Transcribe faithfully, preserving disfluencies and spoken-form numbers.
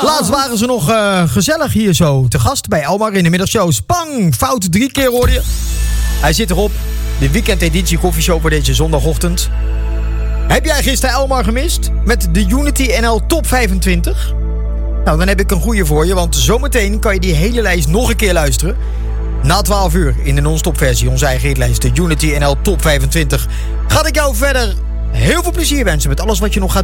Laatst waren ze nog uh, gezellig hier zo te gast bij Elmar in de middagshow. Spang, fout drie keer hoorde je. Hij zit erop. De weekendeditie koffieshow voor deze zondagochtend. Heb jij gisteren Elmar gemist? Met de Unity N L Top vijfentwintig? Nou, dan heb ik een goeie voor je, want zometeen kan je die hele lijst nog een keer luisteren. Na twaalf uur in de non-stop versie, onze eigen hitlijst, de Unity N L Top vijfentwintig. Ga ik jou verder heel veel plezier wensen met alles wat je nog gaat doen.